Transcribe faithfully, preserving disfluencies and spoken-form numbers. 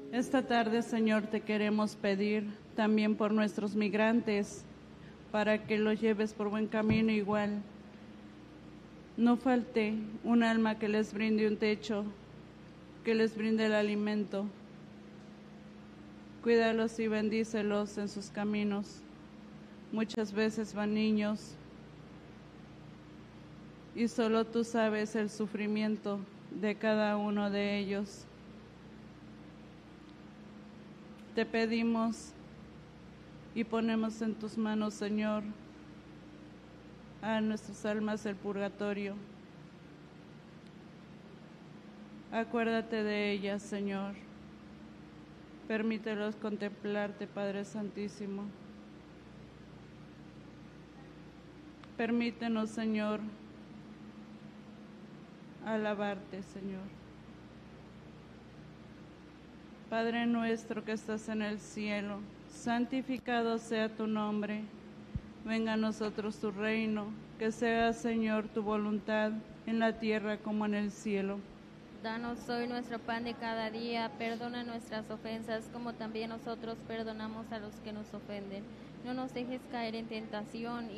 Esta tarde, Señor, te queremos pedir también por nuestros migrantes, para que los lleves por buen camino igual. No falte un alma que les brinde un techo, que les brinde el alimento. Cuídalos y bendícelos en sus caminos. Muchas veces van niños y solo tú sabes el sufrimiento de cada uno de ellos. Te pedimos y ponemos en tus manos, Señor, a nuestras almas del purgatorio. Acuérdate de ellas, Señor. Permítelos contemplarte, Padre Santísimo. Permítenos, Señor, alabarte, Señor. Padre nuestro que estás en el cielo, santificado sea tu nombre. Venga a nosotros tu reino, que sea, Señor, tu voluntad, en la tierra como en el cielo. Danos hoy nuestro pan de cada día, perdona nuestras ofensas como también nosotros perdonamos a los que nos ofenden. No nos dejes caer en tentación